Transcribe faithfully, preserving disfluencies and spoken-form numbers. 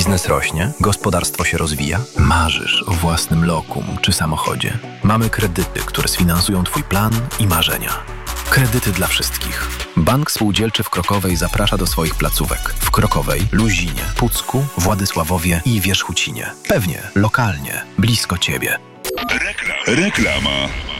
Biznes rośnie, gospodarstwo się rozwija, marzysz o własnym lokum czy samochodzie. Mamy kredyty, które sfinansują Twój plan i marzenia. Kredyty dla wszystkich. Bank Spółdzielczy w Krokowej zaprasza do swoich placówek. W Krokowej, Luzinie, Pucku, Władysławowie i Wierzchucinie. Pewnie, lokalnie, blisko Ciebie. Rekla- Reklama.